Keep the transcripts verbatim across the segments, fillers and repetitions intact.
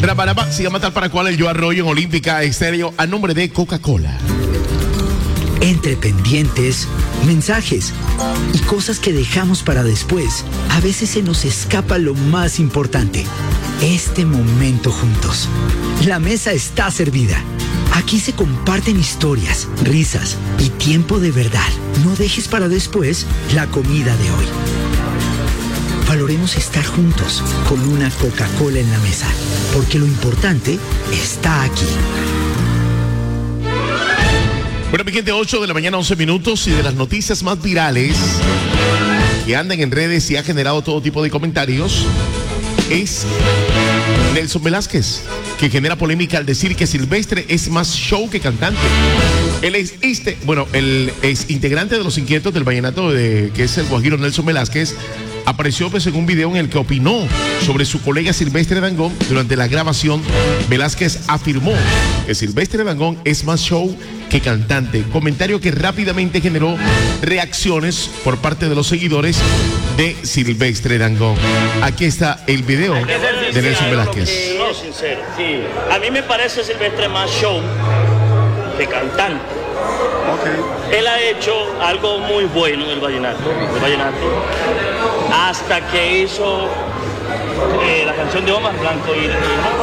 Rabaraba se llama tal para cual el Yo Arroyo en Olímpica Estéreo a nombre de Coca-Cola. Entre pendientes, mensajes y cosas que dejamos para después, a veces se nos escapa lo más importante, este momento juntos. La mesa está servida. Aquí se comparten historias, risas y tiempo de verdad. No dejes para después la comida de hoy. Valoremos estar juntos con una Coca-Cola en la mesa, porque lo importante está aquí. Bueno, mi gente, ocho de la mañana, once minutos, y de las noticias más virales que andan en redes y ha generado todo tipo de comentarios es Nelson Velázquez, que genera polémica al decir que Silvestre es más show que cantante. Él es este, bueno, el ex integrante de Los Inquietos del Vallenato, de, que es el guajiro Nelson Velázquez, apareció pues en un video en el que opinó sobre su colega Silvestre Dangond. Durante la grabación, Velázquez afirmó que Silvestre Dangond es más show que cantante, comentario que rápidamente generó reacciones por parte de los seguidores de Silvestre Dangond. Aquí está el video de Nelson Velázquez. No, sincero, sí. A mí me parece Silvestre más show que cantante. Okay. Él ha hecho algo muy bueno en el vallenato, el vallenato hasta que hizo eh, la canción de Omar Blanco y, y,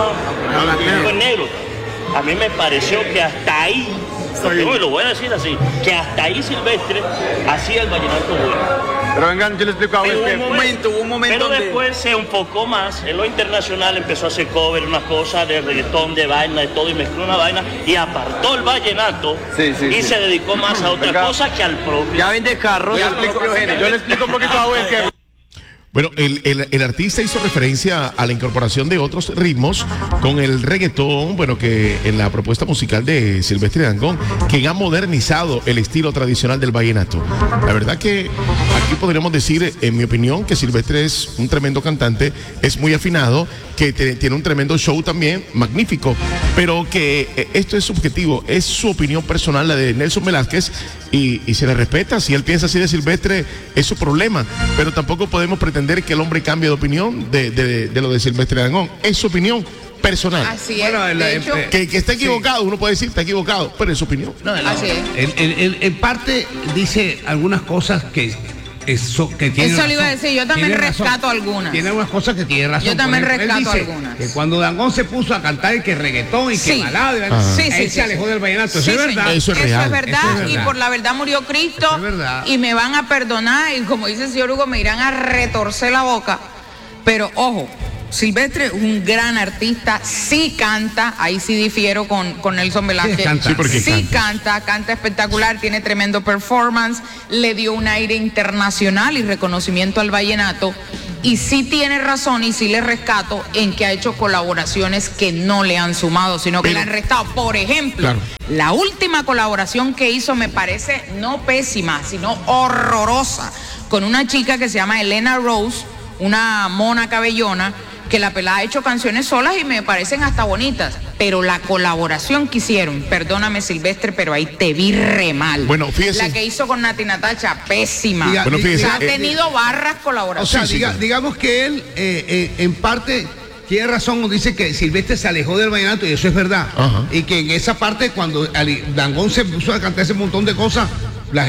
y, y, y Negro. A mí me pareció que hasta ahí, no, lo voy a decir así, que hasta ahí Silvestre hacía el vallenato bueno. Pero vengan, yo les explico a ver que un momento, hubo un momento Pero donde... después se enfocó más en lo internacional, empezó a hacer cover, unas cosas de reggaetón, de vaina, de todo, y mezcló una vaina y apartó el vallenato sí, sí, y sí. se dedicó más a otras cosas que al propio. Ya vende carros. Yo, yo le explico un poquito a ver que... Bueno, el, el, el artista hizo referencia a la incorporación de otros ritmos con el reggaetón, bueno, que en la propuesta musical de Silvestre Dangond, quien ha modernizado el estilo tradicional del vallenato. La verdad que aquí podríamos decir, en mi opinión, que Silvestre es un tremendo cantante, es muy afinado, que te, tiene un tremendo show también, magnífico, pero que eh, esto es subjetivo, es su opinión personal, la de Nelson Velázquez, y, y se le respeta. Si él piensa así de Silvestre, es su problema, pero tampoco podemos pretender que el hombre cambie de opinión de, de, de lo de Silvestre Dangond. Es su opinión personal. Así es. Bueno, de hecho, que, que está equivocado, sí. Uno puede decir está equivocado, pero es su opinión. No, no. Así es. En, en, en, en parte dice algunas cosas que eso que tiene Eso razón. le iba a decir, yo también Tiene rescato razón. algunas. Tiene algunas cosas que tiene razón. Yo también Por ejemplo, rescato él dice algunas. que cuando Dangond se puso a cantar y que reggaetón y Sí. que balada, Ah. Sí, él sí, se sí, alejó sí. del vallenato. Sí, Eso es verdad. señor. Eso es Eso real. es verdad, Eso es verdad. y por la verdad murió Cristo. Eso es verdad. Y me van a perdonar, y como dice el señor Hugo, me irán a retorcer la boca. Pero ojo, Silvestre es un gran artista, sí canta, ahí sí difiero con, con Nelson Velázquez. Sí, canta. Sí, porque Sí canta. canta, canta espectacular, tiene tremendo performance, le dio un aire internacional y reconocimiento al vallenato. Y sí tiene razón y sí le rescato en que ha hecho colaboraciones que no le han sumado, sino que Pero- le han restado. Por ejemplo, Claro. la última colaboración que hizo me parece no pésima, sino horrorosa, con una chica que se llama Elena Rose, una mona cabellona, que la pelada ha hecho canciones solas y me parecen hasta bonitas, pero la colaboración que hicieron, perdóname Silvestre, pero ahí te vi re mal. Bueno, fíjese. La que hizo con Nati Natacha, pésima. Diga- Bueno, fíjese, O sea, ha eh, tenido barras O colaboraciones. sea, Sí, sí, diga- sí. digamos que él, eh, eh, en parte, tiene razón cuando dice que Silvestre se alejó del vallenato, y eso es verdad. Ajá. Y que en esa parte, cuando Ali- Dangond se puso a cantar ese montón de cosas, la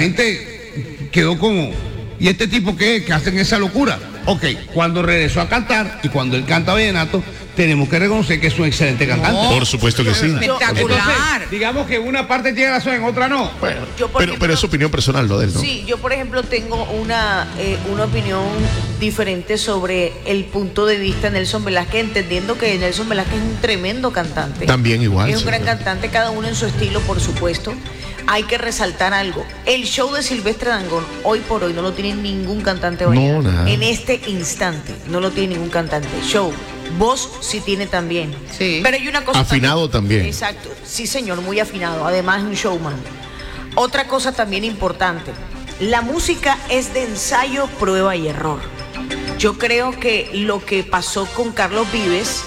gente quedó como, ¿y este tipo qué? Que hacen esa locura. Ok, cuando regresó a cantar, y cuando él canta vallenato, tenemos que reconocer que es un excelente cantante. No. Por supuesto que sí. Espectacular. Entonces, digamos que en una parte tiene razón, en otra no. Bueno, Yo, por pero, ejemplo- pero es su opinión personal lo de él, ¿no? Sí, yo por ejemplo tengo una, eh, una opinión diferente sobre el punto de vista de Nelson Velázquez, entendiendo que Nelson Velázquez es un tremendo cantante. También igual, Es un sí. gran cantante, cada uno en su estilo, por supuesto. Hay que resaltar algo. El show de Silvestre Dangond, hoy por hoy, no lo tiene ningún cantante No, vallenato. nada. En este instante, no lo tiene ningún cantante. Show. Voz sí tiene también. Sí. Pero hay una cosa. Afinado también. Exacto. Sí, señor, muy afinado. Además, es un showman. Otra cosa también importante. La música es de ensayo, prueba y error. Yo creo que lo que pasó con Carlos Vives,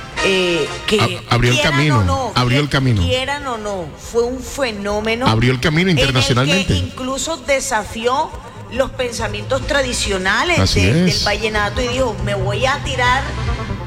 eh, que Ab- abrió el quieran camino, o no, abrió el que camino. Quieran o no, fue un fenómeno. Abrió el camino en el internacionalmente. que incluso desafió los pensamientos tradicionales Así de- es. del vallenato y dijo, me voy a tirar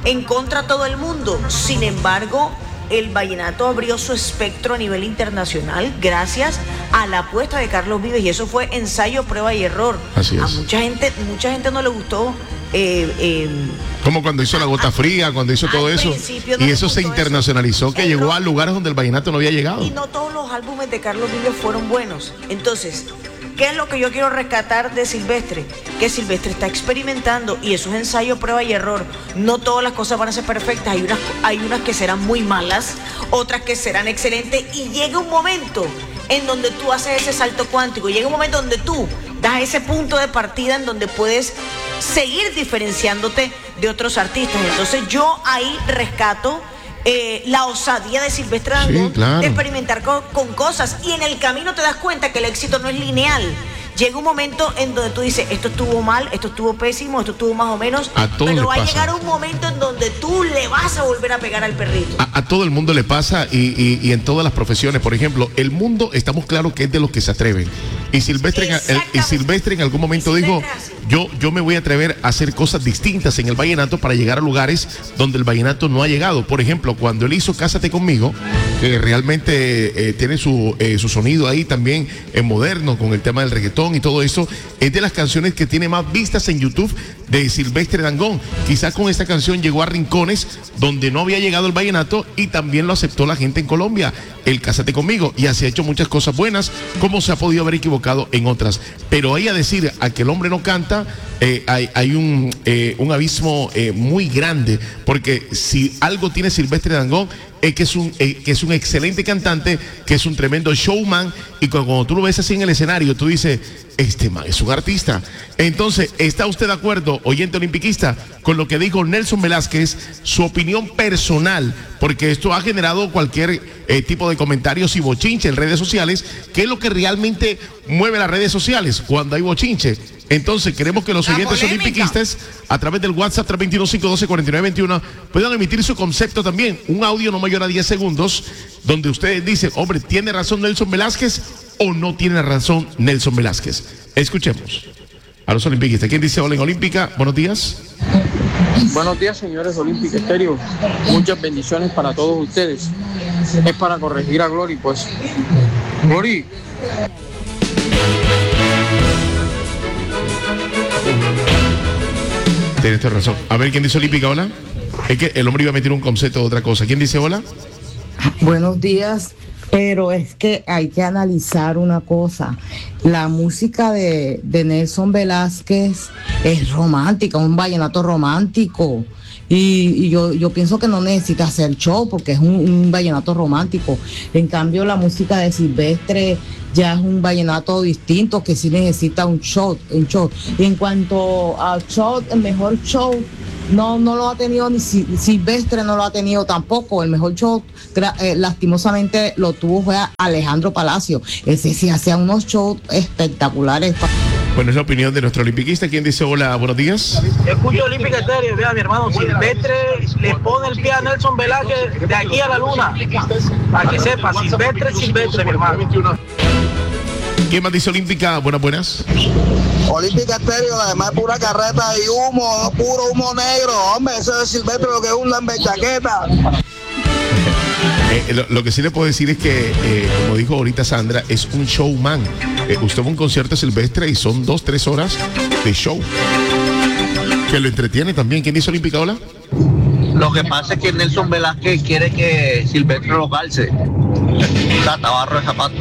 en contra de todo el mundo. Sin embargo, el vallenato abrió su espectro a nivel internacional gracias a la apuesta de Carlos Vives, y eso fue ensayo, prueba y error. Así es. A mucha gente, mucha gente no le gustó. Eh, eh, Como cuando hizo La Gota Fría, cuando hizo todo eso. No y eso se internacionalizó, eso. que el llegó a lugares donde el vallenato no había llegado. Y no todos los álbumes de Carlos Vives fueron buenos. Entonces, ¿qué es lo que yo quiero rescatar de Silvestre? Que Silvestre está experimentando, y eso es ensayo, prueba y error. No todas las cosas van a ser perfectas. Hay unas, hay unas que serán muy malas, otras que serán excelentes, y llega un momento en donde tú haces ese salto cuántico. Llega un momento donde tú das ese punto de partida en donde puedes seguir diferenciándote de otros artistas. Entonces yo ahí rescato eh, la osadía de Silvestre Dangond, sí, claro, de experimentar con, con cosas, y en el camino te das cuenta que el éxito no es lineal. Llega un momento en donde tú dices, esto estuvo mal, esto estuvo pésimo, esto estuvo más o menos, pero va a llegar un momento en donde tú le vas a volver a pegar al perrito. A, a todo el mundo le pasa, y, y, y en todas las profesiones. Por ejemplo, el mundo, estamos claros que es de los que se atreven. Y Silvestre, en, y Silvestre en algún momento dijo, yo, yo me voy a atrever a hacer cosas distintas en el vallenato para llegar a lugares donde el vallenato no ha llegado. Por ejemplo, cuando él hizo Cásate Conmigo, que realmente eh, tiene su, eh, su sonido ahí también en moderno, con el tema del reggaetón y todo eso, es de las canciones que tiene más vistas en YouTube de Silvestre Dangond. Quizás con esta canción llegó a rincones donde no había llegado el vallenato, y también lo aceptó la gente en Colombia, el Cásate Conmigo, y así ha hecho muchas cosas buenas, como se ha podido haber equivocado en otras. Pero ahí a decir a que el hombre no canta, eh, hay, hay un, eh, un abismo eh, muy grande, porque si algo tiene Silvestre Dangond es que es un eh, que es un excelente cantante, que es un tremendo showman, y cuando, cuando tú lo ves así en el escenario, tú dices, este man es un artista. Entonces, ¿está usted de acuerdo, oyente olimpiquista, con lo que dijo Nelson Velázquez, su opinión personal? Porque esto ha generado cualquier eh, tipo de comentarios y bochinche en redes sociales. ¿Qué es lo que realmente mueve las redes sociales cuando hay bochinche? Entonces, queremos que los la oyentes polémica. olimpiquistas, a través del WhatsApp tres dos uno, cinco uno dos, cuatro nueve dos uno, puedan emitir su concepto también. Un audio no mayor a diez segundos, donde ustedes dicen, hombre, ¿tiene razón Nelson Velázquez o no tiene razón Nelson Velázquez? Escuchemos a los olimpiquistas. ¿Quién dice hola en Olímpica? Buenos días. Buenos días, señores Olímpica Estéreo. Muchas bendiciones para todos ustedes. Es para corregir a Glory, pues. Glory. Tienes razón. A ver, ¿quién dice Olímpica? Hola. Es que el hombre iba a meter un concepto de otra cosa. ¿Quién dice hola? Buenos días, pero es que hay que analizar una cosa. La música de, de Nelson Velázquez es romántica, un vallenato romántico. Y, y yo, yo pienso que no necesita hacer show porque es un, un vallenato romántico. En cambio, la música de Silvestre ya es un vallenato distinto que sí necesita un show, un show. Y en cuanto a show, el mejor show no, no lo ha tenido ni Silvestre, no lo ha tenido tampoco. El mejor show, eh, lastimosamente, lo tuvo fue Alejandro Palacio. Ese sí hacía unos shows espectaculares. Bueno, es la opinión de nuestro olimpiquista. ¿Quién dice hola? Buenos días. Escucho Olímpica Estéreo, vea mi hermano, Silvestre le pone el pie a Nelson Velázquez de aquí a la luna. Para que sepa, Silvestre, Silvestre, mi hermano. ¿Quién más dice Olímpica? Buenas, buenas. Olímpica Estéreo, además es pura carreta y humo, puro humo negro. Hombre, eso es Silvestre lo que es un lambechaqueta. Eh, lo, lo que sí le puedo decir es que, eh, como dijo ahorita Sandra, es un showman. Eh, usted va a un concierto Silvestre y son dos, tres horas de show. Que lo entretiene también. ¿Quién dice Olímpica? Hola. Lo que pasa es que Nelson Velázquez quiere que Silvestre lo calce. O sea, tabarro de zapato.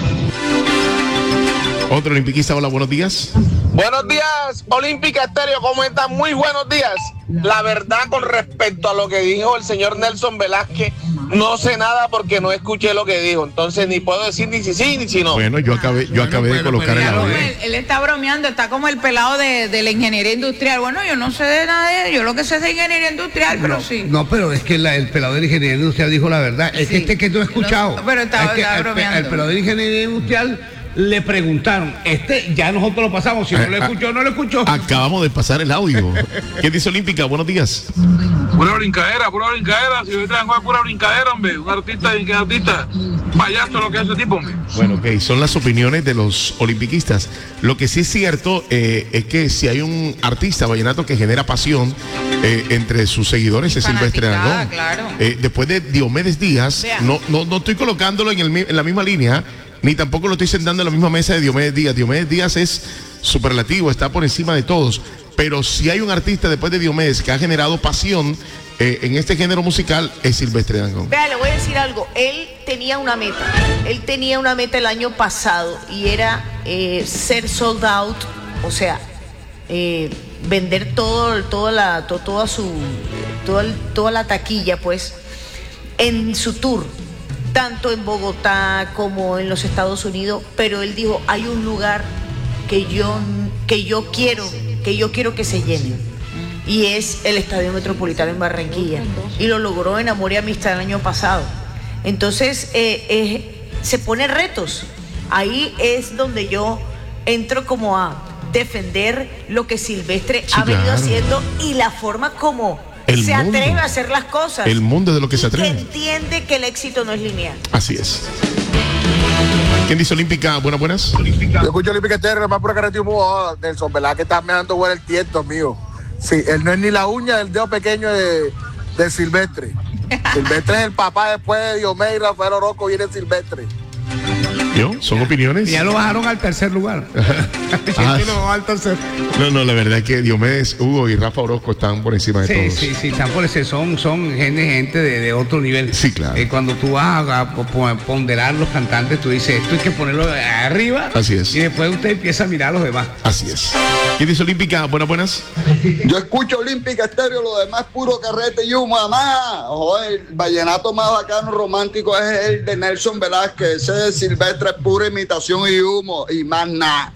Otro olimpiquista, hola, buenos días. Buenos días, Olímpica Estéreo, ¿cómo están? Muy buenos días. La verdad, con respecto a lo que dijo el señor Nelson Velázquez, no sé nada porque no escuché lo que dijo. Entonces, ni puedo decir ni si sí ni si no. Bueno, yo acabé, yo acabé bueno, de colocar el audio. Él, él está bromeando, está como el pelado de, de la ingeniería industrial. Bueno, yo no sé de nada de yo lo que sé es de ingeniería industrial, pero no, sí. No, pero es que la, el pelado de la ingeniería industrial dijo la verdad. Es sí. que este que tú has escuchado. No, pero estaba, es que estaba el, bromeando. El pelado de la ingeniería industrial le preguntaron, este ya nosotros lo pasamos, si no lo escuchó, no lo escuchó. Acabamos de pasar el audio. ¿Quién dice Olímpica? Buenos días. Pura brincadera, pura brincadera. Silvestre Dangond es pura brincadera, hombre. Un artista y que artista. Payaso lo que hace ese tipo, hombre. Bueno, ok, son las opiniones de los olimpiquistas. Lo que sí es cierto eh, es que si hay un artista vallenato que genera pasión eh, entre sus seguidores es Silvestre Dangond. Claro. Eh, después de Diomedes Díaz, no, no, no estoy colocándolo en, el, en la misma línea, ni tampoco lo estoy sentando en la misma mesa de Diomedes Díaz. Diomedes Díaz es superlativo, está por encima de todos. Pero si hay un artista después de Diomedes que ha generado pasión eh, en este género musical, es Silvestre Dangond. Vea, le voy a decir algo. Él tenía una meta. Él tenía una meta el año pasado y era eh, ser sold out, o sea, eh, vender todo, toda la, to, toda su, toda, toda la taquilla, pues, en su tour, tanto en Bogotá como en los Estados Unidos. Pero él dijo, hay un lugar que yo, que yo quiero, que yo quiero que se llene. Y es el Estadio Metropolitano en Barranquilla. Y lo logró en Amor y Amistad el año pasado. Entonces, eh, eh, se pone retos. Ahí es donde yo entro como a defender lo que Silvestre Sí, ha venido claro. haciendo y la forma como El se mundo. atreve a hacer las cosas. El mundo de lo que se Y que atreve. entiende que el éxito no es lineal. Así es. ¿Quién dice Olímpica? Buenas, buenas. Yo escucho Olímpica Estéreo, más pura carretera y humo. Oh, Nelson, ¿verdad que estás mirando bueno el tiento mío? Sí, él no es ni la uña del dedo pequeño de, de Silvestre. Silvestre es el papá después de Diomedes y Rafael Orozco, viene Silvestre. ¿Yo? ¿Son opiniones? Ya lo bajaron al tercer lugar. Ah, Sí, lo bajó al tercer. no, no, la verdad es que Diomedes, Hugo y Rafa Orozco están por encima de Sí, todos. sí, sí, están por ese, son, son gente, gente de, de otro nivel. Sí, claro. Eh, cuando tú vas a, a po- ponderar los cantantes, tú dices, esto hay que ponerlo arriba. Así es. Y después usted empieza a mirar a los demás. Así es. ¿Quién dice Olímpica? Buenas, buenas. Yo escucho Olímpica Estéreo, lo demás puro carrete y humo, mamá. Joder, el vallenato más bacano romántico es el de Nelson Velázquez. Ese de Silvestre es pura imitación y humo y más nada.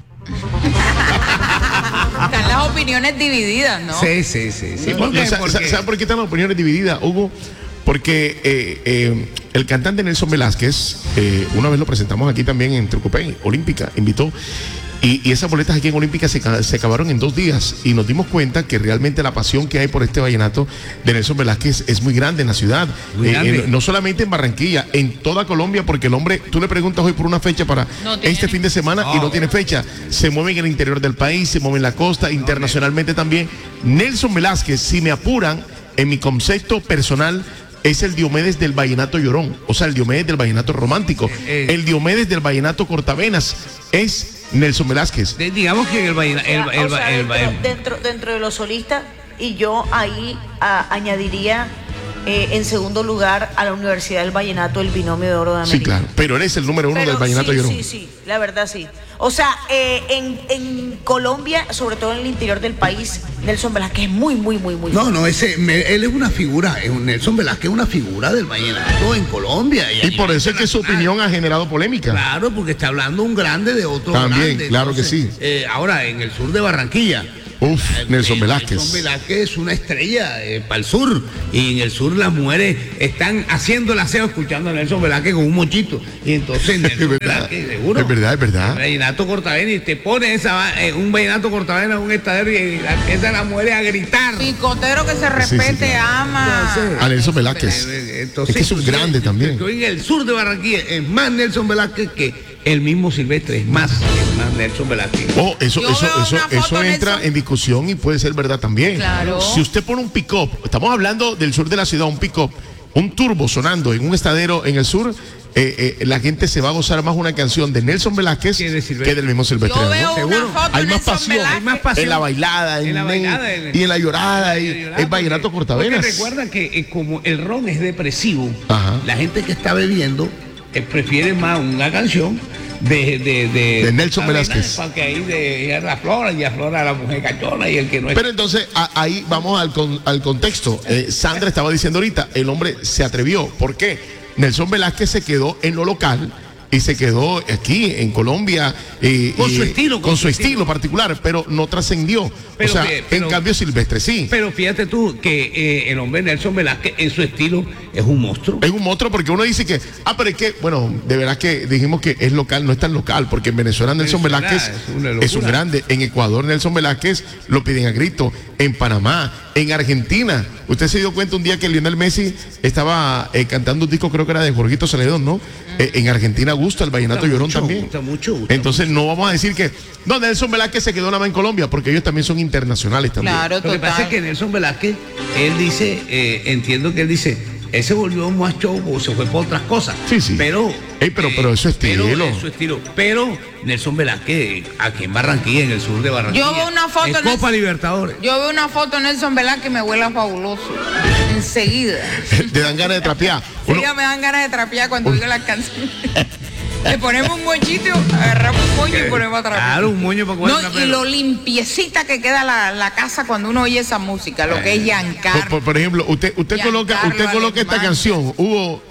Están las opiniones divididas, ¿no? Sí, sí, sí. sí. No, ¿Por qué? no, sa- Porque- sa- ¿Sabe por qué están las opiniones divididas, Hugo? Porque eh, eh, el cantante Nelson Velázquez, eh, una vez lo presentamos aquí también en Trucupé, Olímpica, invitó. Y, y esas boletas aquí en Olímpica se, ca- se acabaron en dos días y nos dimos cuenta que realmente la pasión que hay por este vallenato de Nelson Velázquez es muy grande en la ciudad. Muy Eh, grande. eh, no solamente en Barranquilla, en toda Colombia, porque el hombre, tú le preguntas hoy por una fecha para No tiene. este fin de semana y no tiene fecha. Se mueve en el interior del país, se mueve en la costa, internacionalmente también. Nelson Velázquez, si me apuran, en mi concepto personal, es el Diomedes del vallenato llorón, o sea, el Diomedes del vallenato romántico. Eh, eh. El Diomedes del vallenato cortavenas es Nelson Velázquez. de- digamos que el vallena- el, O sea, el- o sea, el- dentro, el- dentro, dentro de los solistas, y yo ahí a- añadiría eh, en segundo lugar a la Universidad del Vallenato el binomio de oro de América. Sí, claro, pero él es el número uno Pero del vallenato sí, llorón. sí, sí, la verdad sí. O sea, eh, en, en Colombia, sobre todo en el interior del país, Nelson Velázquez es muy, muy, muy, muy No, no, ese, me- él es una figura, es un Nelson Velázquez es una figura del vallenato en Colombia. a Y por nivel eso es que su internacional. opinión ha generado polémica. Claro, porque está hablando un grande de otro También, grande. claro que sí. eh, ahora, en el sur de Barranquilla. Uf, Nelson eh, Velázquez. Nelson Velázquez es una estrella eh, para el sur. Y en el sur las mujeres están haciendo el aseo escuchando a Nelson Velázquez con un mochito. Y entonces Nelson Es verdad, Velázquez, seguro. es verdad, es verdad. El vallenato cortavena y te pone esa, va- eh, un vallenato cortavena en un estadio y la- empiezan las mujeres a gritar. Picotero que se Sí, respete, sí, claro. ama. A Nelson Velázquez. Entonces, Es que es un grande también. En el sur de Barranquilla es más Nelson Velázquez que el mismo Silvestre, es más, es más Nelson Velázquez. Oh, eso, Yo eso, veo eso, una foto, eso entra Nelson. en discusión y puede ser verdad también. Claro. Si usted pone un pick-up, estamos hablando del sur de la ciudad, un pick-up, un turbo sonando en un estadero en el sur, eh, eh, la gente se va a gozar más una canción de Nelson Velázquez Que de Silvestre. que del mismo Silvestre. Yo ¿no? veo una Seguro. foto Hay de más Nelson pasión, Velázquez. Hay más pasión. En la bailada, En la en- bailada, en- y en la llorada, y Y llorar, el vallenato porque- cortavenas. Porque recuerda que eh, como el ron es depresivo, Ajá. la gente que está bebiendo eh, prefiere más una canción de, de, de, De Nelson la Velázquez. Para que ahí de, la flora y aflora a la mujer cachona y el que no es. Pero entonces a- ahí vamos al, con- al contexto. Eh, Sandra estaba diciendo ahorita, el hombre se atrevió. ¿Por qué? Nelson Velázquez se quedó en lo local y se quedó aquí en Colombia eh, Con su eh, estilo, con, su estilo, particular, pero no trascendió. Pero, O sea, pe- pero- en cambio Silvestre sí. Pero fíjate tú que eh, el hombre Nelson Velázquez en su estilo es un monstruo. Es un monstruo porque uno dice que, ah, pero es que, bueno, de verdad que dijimos que es local, no es tan local, porque en Venezuela Nelson Venezuela Velázquez es una es un locura. grande. En Ecuador Nelson Velázquez lo piden a grito. en Panamá, en Argentina. Usted se dio cuenta un día que Lionel Messi estaba eh, cantando un disco, creo que era de Jorgito Celedón, ¿no? Eh, en Argentina gusta el vallenato Gusta llorón mucho, también. gusta mucho, gusta Entonces no vamos a decir que no, Nelson Velázquez se quedó nada más en Colombia, porque ellos también son internacionales también. Claro, Lo que pasa es que Nelson Velázquez, él dice, eh, entiendo que él dice, él se volvió más show o se fue por otras cosas. Sí, sí. Pero, Ey, pero, pero eso es estilo. pero es su estilo. Pero Nelson Velázquez, aquí en Barranquilla, en el sur de Barranquilla. Yo veo una foto es de Copa Nelson- Libertadores. Yo veo una foto de Nelson Velázquez que me huele fabuloso. Enseguida. Te dan ganas de trapear. Uno- Ya me dan ganas de trapear cuando oigo las canciones. Le ponemos un moñito, agarramos un moño y ponemos a trapear. Claro, un moño para coger una No, y pela. lo limpiecita que queda la, la casa cuando uno oye esa música, lo que es por, Giancarlo. por- por ejemplo, usted, usted Giancarlo coloca, usted coloca esta Alemán. canción, Hugo,